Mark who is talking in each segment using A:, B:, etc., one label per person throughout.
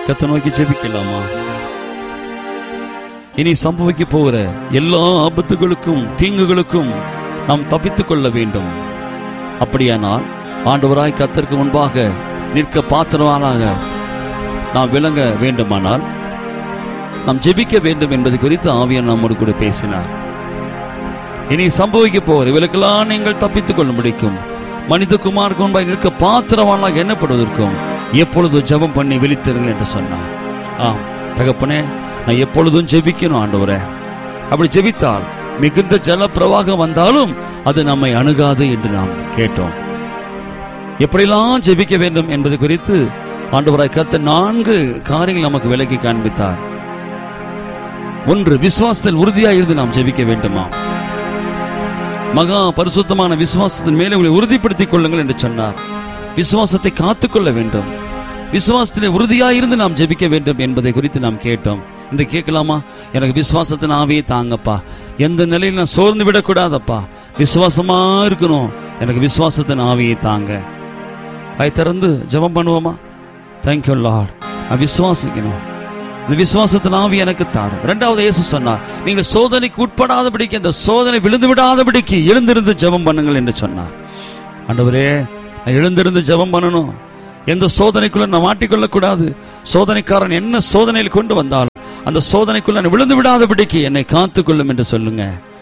A: கர்த்தரை நோக்கி ஜெபிக்கலாமா? இனி சம்பவிக்க போகிற எல்லா ஆபத்துகளுக்கும் தீங்குகளுக்கும் நாம் தப்பித்துக் கொள்ள வேண்டும். அப்படியானால் ஆண்டவராய் கர்த்தருக்கு முன்பாக நிற்க பாத்திரவானாக நாம் விளங்க வேண்டுமானால் நாம் ஜெபிக்க வேண்டும் என்பது குறித்து ஆவியானவர் நம்மோடு கூட பேசினார். இனி சம்பவிக்க போகிற இவளுக்கெல்லாம் நீங்கள் தப்பித்துக் கொள்ள முடிக்கும். மனிதகுமாருக்கு முன்பாக நிற்க பாத்திரவானாக எண்ணப்படுவதற்கும் எப்பொழுதும் ஜெபம் பண்ணி விழித்திருங்கள் என்று சொன்னார். ஆம் தகப்பனே, நான் எப்பொழுதும் ஜெபிக்கணும் ஆண்டவரே. அப்படி ஜெபித்தால் மிகுந்த ஜல பிரவாகம் வந்தாலும் அது நம்மை அணுகாது என்று நாம் கேட்டோம். எப்படியெல்லாம் ஜெபிக்க வேண்டும் என்பது குறித்து ஆண்டவராய் கர்த்தர் 4 காரியங்கள் நமக்கு விளக்கி காண்பித்தார். 1, விசுவாசத்தில் உறுதியாக இருந்து நாம் ஜெபிக்க வேண்டுமா? மகா பரிசுத்தமான விசுவாசத்தின் மேலே உங்களை உறுதிப்படுத்திக் கொள்ளுங்கள் என்று சொன்னார். விசுவாசத்தை காத்துக்கொள்ள வேண்டும். விசுவாசத்திலே உறுதியாக இருந்து நாம் ஜெபிக்க வேண்டும் என்பதை குறித்து நாம் கேட்டோம். இன்று கேட்கலாமா? எனக்கு விசுவாசத்தின் ஆவியை தாங்கப்பா, எந்த நிலையில் நான் சோர்ந்து விடக்கூடாதப்பா, விசுவாசமா இருக்கணும், எனக்கு விசுவாசத்தின் ஆவியை தாங்க. அதை திறந்து ஜெபம் பண்ணுவோமா? தேங்க்யூ லார்ட், நான் விசுவாசிக்கணும், இந்த விசுவாசத்தின் ஆவி எனக்கு தாரும். 2வது இயேசு சொன்னார், நீங்கள் சோதனைக்கு உட்படாதபடிக்கு, இந்த சோதனை விழுந்து விடாதபடிக்கு எழுந்திருந்து ஜெபம் பண்ணுங்கள் என்று சொன்னார். ஆண்டவரே, நான் எழுந்திருந்து ஜெபம் பண்ணணும். எந்த சோதனைக்குள்ள நான் மாட்டிக்கொள்ளக்கூடாது. சோதனைக்காரன் என்ன சோதனையில் கொண்டு வந்தாலும் அந்த சோதனைக்குள்ள நான் விழுந்து விடாதபடிக்கு என்னை காத்துக்கொள்ளும் என்று சொல்லுங்க.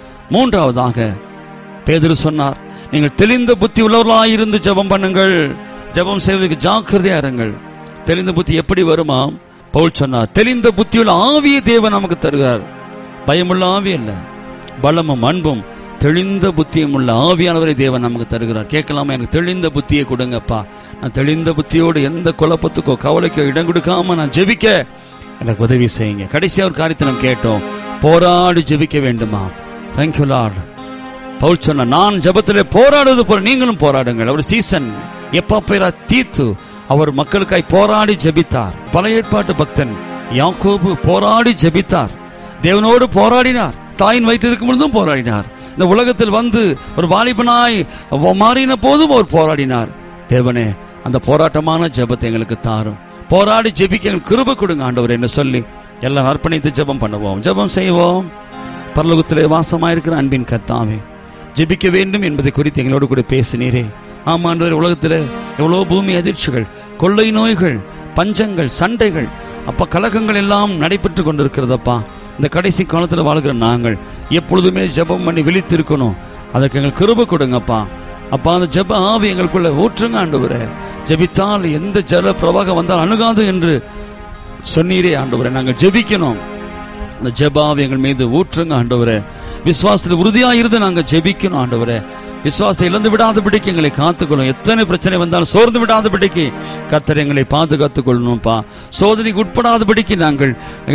A: 3வதாக பேதுரு சொன்னார், நீங்கள் தெளிந்த புத்தி உள்ளவர்களாயிருந்து ஜெபம் பண்ணுங்கள். ஜெபம் செய்வதற்கு ஜாக்கிரதையா இருங்கள். தெளிந்த புத்தி எப்படி வருமா? பவுல் சொன்னார், தெளிந்த புத்தியுள்ள ஆவியை தேவன் நமக்கு தருகிறார். பயமுள்ள ஆவி அல்ல, பலமும் அன்பும் தெளிந்த புத்தியும் உள்ள ஆவியானவரை தேவன் நமக்கு தருகிறார். கேட்கலாமா? எனக்கு தெளிந்த புத்தியை கொடுங்கப்பா, நான் தெளிந்த புத்தியோடு எந்த குழப்பத்துக்கோ கவலைக்கோ இடம் கொடுக்காம நான் ஜெபிக்க எனக்கு உதவி செய்யுங்க. கடைசியா ஒரு காரியத்தை நாம் கேட்டோம், போராடி ஜெபிக்க வேண்டுமா? Thank you Lord. பவுல் சொன்ன, நான் ஜெபத்திலே போராடுவது போல நீங்களும் போராடுங்கள். அவர் சீசன் எப்பா தீத்து அவர் மக்களுக்காய் போராடி ஜெபித்தார். பழைய ஏற்பாட்டு பக்தன் யாக்கோபு போராடி ஜெபித்தார். தேவனோடு போராடினார். தாயின் வயிற்றில் இருக்கும் பொழுதும் போராடினார். இந்த உலகத்தில் வந்து ஒரு வாலிபனாய் மாறின போதும் அவர் போராடினார். தேவனே, அந்த போராட்டமான ஜெபத்தை எங்களுக்கு தாரும். போராடி ஜெபிக்க எங்களுக்கு கிருபை கொடுங்க ஆண்டவர் என்று சொல்லி எல்லாம் அர்ப்பணித்து ஜெபம் பண்ணுவோம், ஜெபம் செய்வோம். பரலோகத்திலே வாசமாயிருக்கிற அன்பின் கர்த்தாவே, ஜெபிக்க வேண்டும் என்பதை குறித்து எங்களோடு கூட பேசினீரே. ஆமாண்டவர், உலகத்தில் எவ்வளோ பூமி அதிர்ச்சிகள், கொள்ளை நோய்கள், பஞ்சங்கள், சண்டைகள், அப்ப கலகங்கள் எல்லாம் நடைபெற்று கொண்டிருக்கிறதப்பா. இந்த கடைசி காலத்தில் வாழ்கிற நாங்கள் எப்பொழுதுமே ஜெபம் பண்ணி விழித்திருக்கணும். அதற்கு எங்களுக்கு கிருபை கொடுங்கப்பா. அப்பா, அந்த ஜெப ஆவி எங்களுக்குள்ள ஊற்றுங்க ஆண்டவரே. ஜெபித்தால் எந்த ஜல பிரவாகம் வந்தால் அணுகாது என்று சொன்னீரே ஆண்டவரே. நாங்கள் ஜெபிக்கணும். அந்த ஜெப ஆவி எங்கள் மீது ஊற்றுங்க ஆண்டவரே. விசுவாசத்தில் உறுதியாக இருந்து நாங்கள் ஜெபிக்கணும் ஆண்டவரே. விசுவாசத்தை இழந்து விடாதபடிக்கு எங்களை காத்துக்கொள்ளும். எத்தனை பிரச்சனை வந்தாலும் சோர்ந்து விடாதபடிக்கு கர்த்தர் எங்களை பாதுகாத்துக் கொள்ளணும்ப்பா. சோதனைக்கு உட்படாதபடிக்கு நாங்கள்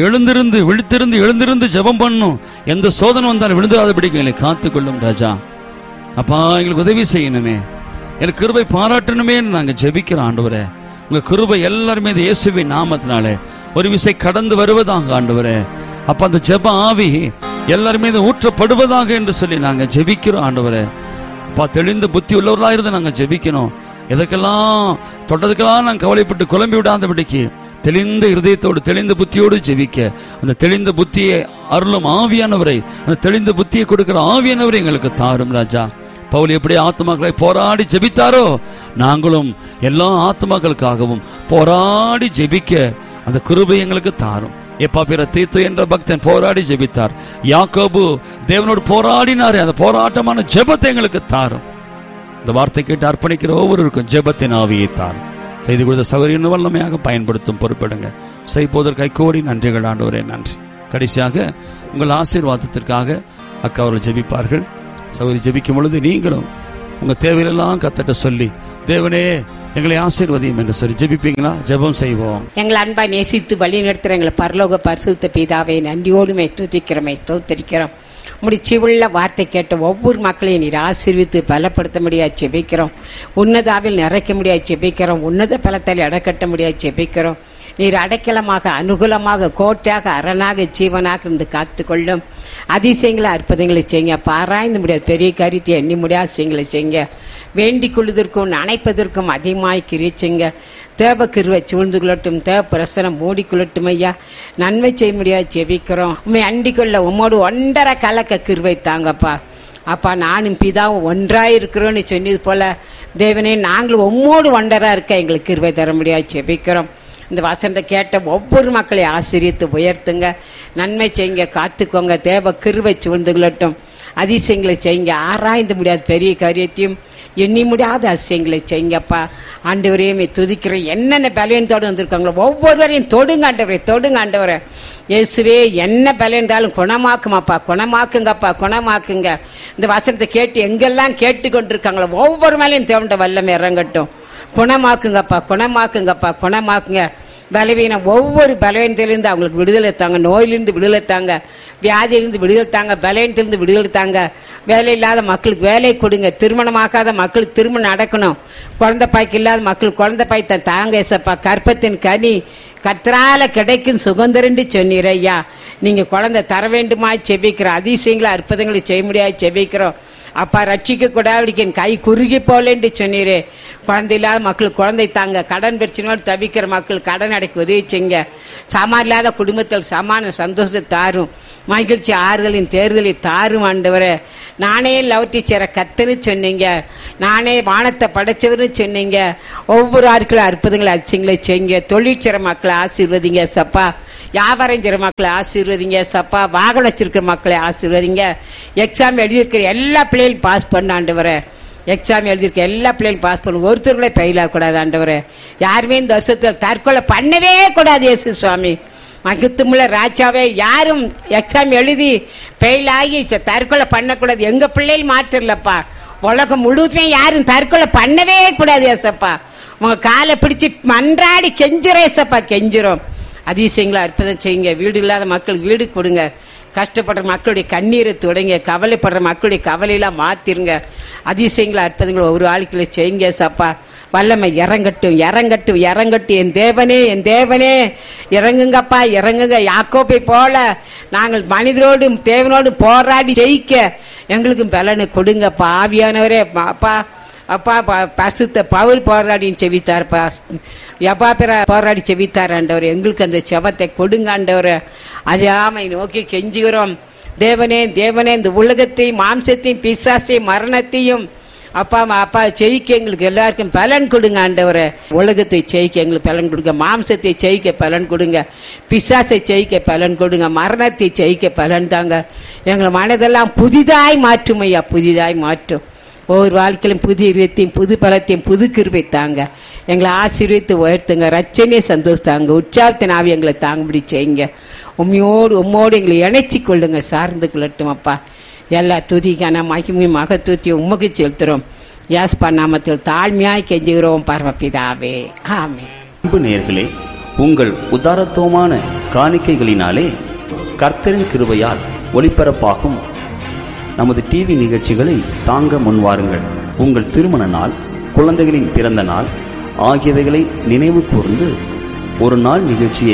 A: எழுந்திருந்து ஜெபம் பண்ணணும். எந்த சோதனை வந்தாலும் விழுந்துடாதபடிக்கு எங்களை காத்துக்கொள்ளும் ராஜா. அப்பா, எங்களுக்கு உதவி செய்யணுமே, எனக்கு கிருபை பாராட்டணுமே நாங்கள் ஜெபிக்கிறோம் ஆண்டவரே. உங்க கிருபை எல்லாருமே இயேசுவின் நாமத்தினாலே ஒரு விசை கடந்து வருவதாக ஆண்டவரே. அப்ப அந்த ஜெப ஆவி எல்லாருமே ஊற்றப்படுவதாக என்று சொல்லி நாங்க ஜெபிக்கிறோம் ஆண்டவரே. அப்பா, தெளிந்த புத்தி உள்ளவர்களா இருந்து நாங்க ஜெபிக்கணும். எதற்கெல்லாம் தொட்டதுக்கெல்லாம் நாங்கள் கவலைப்பட்டு குழம்பி விடாதபடிக்கு தெளிந்த இருதயத்தோடு தெளிந்த புத்தியோடு ஜெபிக்க அந்த தெளிந்த புத்தியை அருளும் ஆவியானவரை, அந்த தெளிந்த புத்தியை கொடுக்கிற ஆவியானவரை எங்களுக்கு தாரும் ராஜா. பவுல் எப்படி ஆத்மாக்களை போராடி ஜெபித்தாரோ, நாங்களும் எல்லா ஆத்மாக்களுக்காகவும் போராடி ஜெபிக்க அந்த கிருபை எங்களுக்கு தாரும். எப்பா பிற தீத்து என்ற பக்தன் போராடி ஜெபித்தார். யாக்கோபு தேவனோடு போராடினாரே, அந்த போராட்டமான ஜெபத்தை எங்களுக்கு தாரும். இந்த வார்த்தை கேட்டு அர்ப்பணிக்கிற ஒவ்வொருவருக்கும் ஜெபத்தின் ஆவியை தாரும். செய்து கொடுத்த சகோதரியின் வல்லமையாக பயன்படுத்தும் பொறுப்பிடுங்க. செய்வதற்கு கைகோடி நன்றிகள் ஆண்டவரே, நன்றி. கடைசியாக உங்கள் ஆசீர்வாதத்திற்காக அக்கா அவர்கள் ஜெபிப்பார்கள். சகோதரி ஜெபிக்கும் பொழுது நீங்களும் உங்க தேவையெல்லாம் கத்தட்ட சொல்லி, தேவனே எங்களை ஆசீர்வதியும் என்று சொல்லி ஜெபிப்பீங்களா? ஜெபம் செய்வோம்.
B: எங்களை அன்பா நேசித்து வழி நடத்துற எங்களை பரலோக பரிசுத்த பிதாவே, நன்றியோடு ஸ்தோத்திரிக்கிறோம். முடிச்சிவுள்ள வார்த்தை கேட்ட ஒவ்வொரு மக்களையும் நீர் ஆசீர்வித்து பலப்படுத்த முடியாது ஜெபிக்கிறோம். உன்னதாவில் நிறைக்க முடியாது ஜெபிக்கிறோம். உன்னத பலத்தால் அடக்கட்ட முடியாது ஜெபிக்கிறோம். நீர் அடைக்கலமாக, அனுகூலமாக, கோட்டையாக, அரணாக, ஜீவனாக இருந்து காத்துக்கொள்ளும். அதிசயங்களை, அற்புதங்களை செய்யுங்க. பாராய்ந்து முடியாது பெரிய காரியத்தை எண்ணி முடியாது செய்யுங்களை செய்யுங்க. வேண்டிக் கொள்வதற்கும் அணைப்பதற்கும் அதிகமாய் கிரிச்சுங்க. தேவ கிருவை சூழ்ந்து கொள்ளட்டும், தேவ பிரசனம் மூடிக்கொள்ளட்டும் ஐயா. நன்மை செய்ய முடியாது ஜெபிக்கிறோம். உண்மை அண்டிக்கொள்ள உம்மோடு ஒன்றரை கலக்க கிருவை தாங்கப்பா. அப்பா, நானும் பிதாவும் ஒன்றாய் இருக்கிறோன்னு சொன்னது போல தேவனே, நாங்களும் உம்மோடு ஒன்றரா இருக்க எங்களுக்கு கிருவை தர முடியாது ஜெபிக்கிறோம். இந்த வசனத்தை கேட்ட ஒவ்வொரு மக்களையும் ஆசீர்வதித்து உயர்த்துங்க, நன்மை செய்யுங்க, காத்துக்கோங்க. தேவ கிருவை சூழ்ந்து கொள்ளட்டும், அதிசயங்களை செய்யுங்க. ஆராய்ந்து முடியாத பெரிய காரியத்தையும் எண்ணி முடியாத அதிசயங்களை செய்யுங்கப்பா. ஆண்டவரையுமே துதிக்கிற என்னென்ன பலவீனத்தோடு வந்திருக்காங்களோ ஒவ்வொருவரையும் தொடுங்க ஆண்டவரே, தொடுங்க ஆண்டவரே. இயேசுவே, என்ன பலவீனத்தாலும் குணமாக்குமாப்பா, குணமாக்குங்கப்பா, குணமாக்குங்க. இந்த வசனத்தை கேட்டு எங்கெல்லாம் கேட்டுக்கொண்டிருக்காங்களோ ஒவ்வொரு மேலையும் தேவண்ட வல்லமை இறங்கட்டும். குணமாக்குங்கப்பா, குணமாக்குங்கப்பா, குணமாக்குங்க. பலவீனம், ஒவ்வொரு பலவீனத்திலிருந்து அவங்களுக்கு விடுதலை தாங்க. நோயிலிருந்து விடுதலை தாங்க, வியாதியிலிருந்து விடுதலை தாங்க, பலவீனத்திலிருந்து விடுதலை தாங்க. வேலை இல்லாத மக்களுக்கு வேலை கொடுங்க. திருமணமாக்காத மக்களுக்கு திருமணம் நடக்கணும். குழந்தை பாய்க்கு இல்லாத மக்களுக்கு குழந்தை பாய் தாங்க ஏசப்பா. கற்பத்தின் கனி கர்த்தரால கிடைக்கும் சுகந்தரண்டு சொன்னீர் ஐயா. நீங்க குழந்தை தர வேண்டுமா செபிக்கிறோம். அதிசயங்களை அற்புதங்களை செய்ய முடியாது செபிக்கிறோம். அப்பா, ரட்சிக்க கூடாது கை குறுகி போலேன்னு சொன்னீரே. குழந்தை இல்லாத மக்களுக்கு குழந்தை தாங்க. கடன் பிரச்சனையோடு தவிக்கிற மக்கள் கடன் அடைக்க உதவி செய்யுங்க. சமான் இல்லாத குடும்பத்தில் சமான சந்தோஷத்தை தாரும், மகிழ்ச்சி ஆறுதலின் தேர்தலை தாரும் ஆண்டவரே. நானே லவட்டி சேர கத்துன்னு சொன்னீங்க, நானே வானத்தை படைச்சவர்னு சொன்னீங்க. ஒவ்வொரு ஆட்களும் அற்புதங்களை அதிசயங்களை செய்யுங்க. தொழிற்சிற மக்களை ஆசீர்வதிங்க சப்பா. வியாபாரம் செய்கிற மக்களை ஆசீர்வதிங்க சப்பா. வாகனம் வச்சிருக்கிற மக்களை ஆசீர்வதிங்க. எக்ஸாம் எழுதியிருக்கிற எல்லா பிள்ளைகளும் பாஸ் பண்ண ஆண்டவரே. எக்ஸாம் எழுதியிருக்க எல்லா பிள்ளைகளும் பாஸ் பண்ண, ஒருத்தருங்களே ஃபெயில் ஆகக்கூடாது ஆண்டவரே. யாருமே இந்த வருஷத்தில் தற்கொலை பண்ணவே கூடாது இயேசு சுவாமி. மகித்துமுள்ள ராஜாவே, யாரும் எக்ஸாம் எழுதி ஃபெயில் ஆகி தற்கொலை பண்ணக்கூடாது. எங்க பிள்ளைகள் மாற்றலப்பா. உலகம் முழுவதுமே யாரும் தற்கொலை பண்ணவே கூடாது ஏசப்பா. உங்க காலை பிடிச்சி மன்றாடி கெஞ்சுறோம் ஏசப்பா, கெஞ்சுறோம். அதிசயங்களை அற்புதம் செய்யுங்க. வீடு இல்லாத மக்களுக்கு வீடு கொடுங்க. கஷ்டப்படுற மக்களுடைய கண்ணீரை தொடங்க. கவலைப்படுற மக்களுடைய கவலையெல்லாம் மாத்திருங்க. அதிசயங்களை அற்புதங்களை ஒவ்வொரு ஆளுக்களை செய்யுங்க சப்பா. வல்லமை இறங்கட்டும், இறங்கட்டும், இறங்கட்டும். என் தேவனே, என் தேவனே இறங்குங்கப்பா, இறங்குங்க. யாக்கோபை போல நாங்கள் மனிதரோடும் தேவனோடும் போராடி ஜெயிக்க எங்களுக்கும் பலனை கொடுங்கப்பா. ஆவியானவரே அப்பா, அப்பா பசுத்த பவுல் போராடின்னு செவித்தார்ப்பா. எப்பா பிற போராடி செவித்தார் ஆண்டவர். எங்களுக்கு அந்த செவத்தை கொடுங்க ஆண்டவர். அறியாமை நோக்கி கெஞ்சுகிறோம். தேவனே, தேவனே, இந்த உலகத்தையும் மாம்சத்தையும் பிசாசையும் மரணத்தையும் அப்பா அப்பா ஜெயிக்க எங்களுக்கு எல்லாருக்கும் பலன் கொடுங்க ஆண்டவரை. உலகத்தை ஜெயிக்க எங்களுக்கு பலன் கொடுங்க, மாம்சத்தை ஜெயிக்க பலன் கொடுங்க, பிசாசை ஜெயிக்க பலன் கொடுங்க, மரணத்தை ஜெயிக்க பலன் தாங்க. எங்களை மனதெல்லாம் புதிதாய் மாற்றும் ஐயா, புதிதாய் மாற்றும். ஒவ்வொரு வாழ்க்கையிலும் புது இதயத்தையும் புது பலத்தையும் புது கிருபை தாங்க. எங்களை ஆசீர்வதித்து உயர்த்துங்க. ரட்சனையை சந்தோஷத்தாங்க. உற்சாகத்தின் ஆவி எங்களை தாங்கும்படி செய்யுங்க. உம்மோடு எங்களை இணைச்சி கொள்ளுங்க. சார்ந்து கொள்ளட்டும் அப்பா. எல்லா துதிக்கான மகிமையும் மகத்துவத்தையும் உமக்கு செலுத்துறோம். யாஸ்பா நாமத்தில் தாழ்மையாய் கெஞ்சுகிறோம் பரமபிதாவே, ஆமென்.
C: அன்பு நேயர்களே, உங்கள் உதாரத்துவமான காணிக்கைகளினாலே கர்த்தரின் கிருபையால் ஒளிபரப்பாகும் நமது டிவி நிகழ்ச்சிகளை தாங்க முன்வாருங்கள். உங்கள் திருமண நாள், குழந்தைகளின் பிறந்த நாள் ஆகியவைகளை நினைவு கூர்ந்து ஒரு நாள் நிகழ்ச்சியை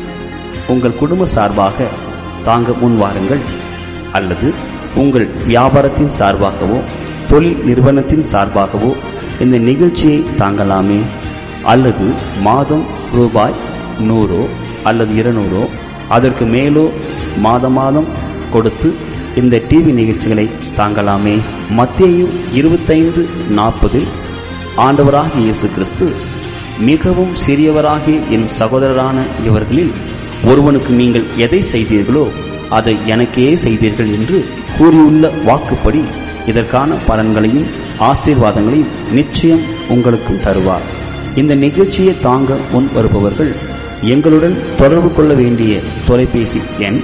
C: உங்கள் குடும்ப சார்பாக தாங்க முன்வாருங்கள். அல்லது உங்கள் வியாபாரத்தின் சார்பாகவோ தொழில் நிறுவனத்தின் சார்பாகவோ இந்த நிகழ்ச்சியை தாங்கலாமே. அல்லது மாதம் ரூபாய் 100 அல்லது 200 அதற்கு மேலோ மாதம் மாதம் கொடுத்து இந்த டிவி நிகழ்ச்சிகளை தாங்கலாமே. மத்தேயு 25:40 ஆண்டவராகிய இயேசு கிறிஸ்து, மிகவும் சிறியவராகிய என் சகோதரரான இவர்களில் ஒருவனுக்கு நீங்கள் எதை செய்தீர்களோ அதை எனக்கே செய்தீர்கள் என்று கூறியுள்ள வாக்குப்படி இதற்கான பலன்களையும் ஆசீர்வாதங்களையும் நிச்சயம் உங்களுக்கும் தருவார். இந்த நிகழ்ச்சியை தாங்க முன் வருபவர்கள் எங்களுடன் தொடர்பு கொள்ள வேண்டிய தொலைபேசி எண்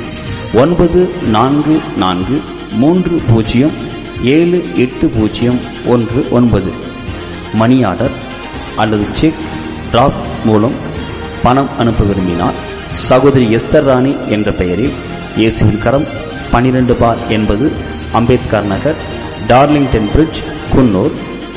C: 9430780119. மணி ஆர்டர் அல்லது செக் டிராப் மூலம் பணம் அனுப்ப விரும்பினால் சகோதரி எஸ்தர் ராணி என்ற பெயரில் இயேசுவின் கரம் 12 பார் 80 அம்பேத்கர் நகர், டார்லிங்டன் பிரிட்ஜ், குன்னூர்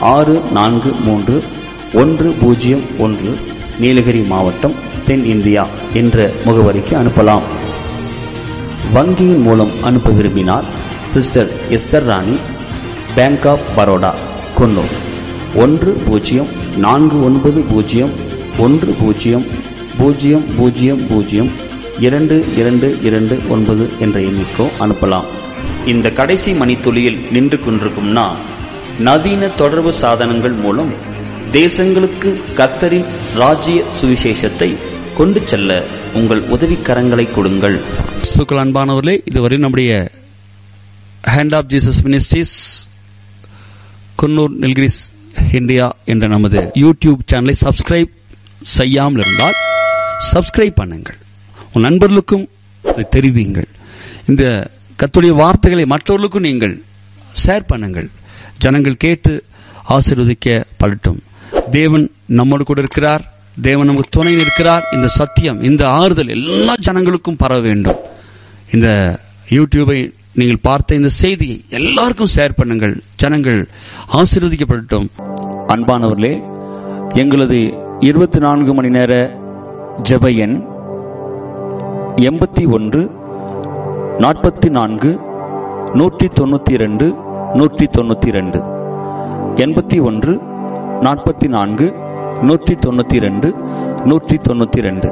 C: 643101, நீலகிரி மாவட்டம், தென் இந்தியா என்ற முகவரிக்கு அனுப்பலாம். வங்கியின் மூலம் அனுப்ப விரும்பினால் sister Esther Rani, bank of Baroda, Coonoor 1041010002229 என்ற எண்ணிக்கோ அனுப்பலாம். இந்த கடைசி மணித்துளியில் நின்று கொண்டிருக்கும் நான், நவீன தொடர்பு சாதனங்கள் மூலம் தேசங்களுக்கு கர்த்தரின் ராஜ்ய சுவிசேஷத்தை கொண்டு செல்ல உங்கள் உதவிக்கரங்களை கொடுங்கள்.
A: அன்பானவர்களே, இதுவரை நம்முடைய hand of Jesus ministries Coonoor Nilgiris India என்ற நமது யூடியூப் சேனலை சப்ஸ்கிரைப் செய்யாமல் இருந்தால் சப்ஸ்கிரைப் பண்ணுங்கள். உன் நண்பர்களுக்கும் தெரிவிங்கள். இந்த கர்த்தருடைய வார்த்தைகளை மற்றவர்களுக்கும் நீங்கள் ஷேர் பண்ணுங்கள். ஜனங்கள் கேட்டு ஆசீர்வதிக்கப்படட்டும். தேவன் நம்மோடு கூட இருக்கிறார். தேவன் நமக்கு துணை இருக்கிறார். இந்த சத்தியம், இந்த ஆறுதல் எல்லா ஜனங்களுக்கும் பரவ வேண்டும். இந்த யூடியூபை நீங்கள் பார்த்த இந்த செய்தியை எல்லாருக்கும் ஷேர் பண்ணுங்கள். ஜனங்கள் ஆசீர்வதிக்கப்படட்டும்.
C: அன்பானவர்களே, எங்களது 24 மணி நேர ஜெப எண் 81 44 192 192 81 44 192 192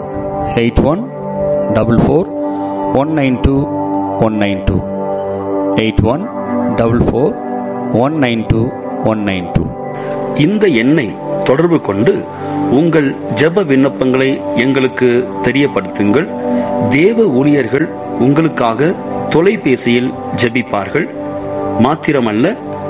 C: 8144192192 8144192192. இந்த எண்ணை தொடர்பு கொண்டு உங்கள் ஜெப விண்ணப்பங்களை எங்களுக்கு தெரியப்படுத்துங்கள். தேவ ஊழியர்கள் உங்களுக்காக தொலைபேசியில் ஜெபிப்பார்கள். மாத்திரமல்ல,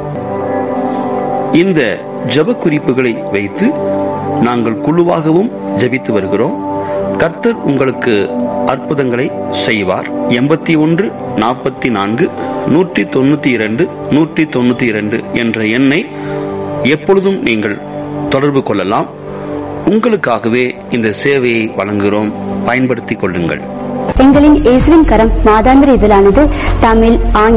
C: இந்த ஜெப குறிப்புகளை வைத்து நாங்கள் குழுவாகவும் ஜெபித்து வருகிறோம். கர்த்தர் உங்களுக்கு அற்புதங்களை செய்வார். 81 44 192 192 என்ற எண்ணை எப்பொழுதும் நீங்கள் தொடர்பு கொள்ளலாம். உங்களுக்காகவே இந்த சேவையை வழங்குகிறோம். பயன்படுத்திக் கொள்ளுங்கள்.
D: எங்களின் இயேசுவின் கரம் மாதாந்திர இதழானது தமிழ், ஆங்கிலம்,